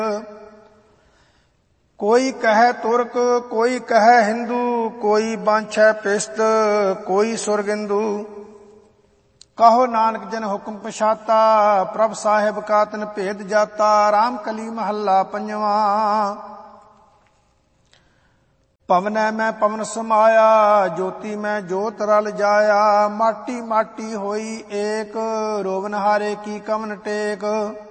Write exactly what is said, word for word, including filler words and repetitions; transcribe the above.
ਕੋਈ ਕਹੈ ਤੁਰਕ ਕੋਈ ਕਹੈ ਹਿੰਦੂ, ਕੋਈ ਬਾਂਛੈ ਪਿਸਤ ਕੋਈ ਸੁਰਗਿੰਦੂ। ਕਹੋ ਨਾਨਕ ਜਨ ਹੁਕਮ ਪਛਾਤਾ, ਪ੍ਰਭ ਸਾਹਿਬ ਕਾ ਤਨ ਭੇਦ ਜਾਤਾ। ਰਾਮ ਕਲੀ ਮਹੱਲਾ ਪੰਜਵਾਂ। ਪਵਨੈ ਮੈਂ ਪਵਨ ਸਮਾਇਆ, ਜੋਤੀ ਮੈਂ ਜੋਤ ਰਲ ਜਾਇਆ। ਮਾਟੀ ਮਾਟੀ ਹੋਈ ਏਕ, ਰੋਵਨ ਹਾਰੇ ਕੀ ਕਵਨ ਟੇਕ।